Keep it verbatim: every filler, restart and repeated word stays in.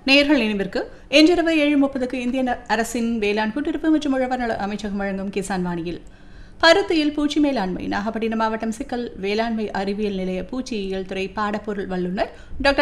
நேயர்கள் நினைவிற்கு இன்றிரவு ஏழு முப்பதுக்கு இந்திய அரசின் வேளாண் கூட்டுறவு மற்றும் உழவர் நல அமைச்சகம் வழங்கும் கிசான் வாணியில் பருத்தியில் பூச்சி மேலாண்மை நாகப்பட்டினம் மாவட்டம் சிக்கல் வேளாண்மை அறிவியல் நிலைய பூச்சியியல் துறை பாடப்பொருள் வல்லுநர் டாக்டர்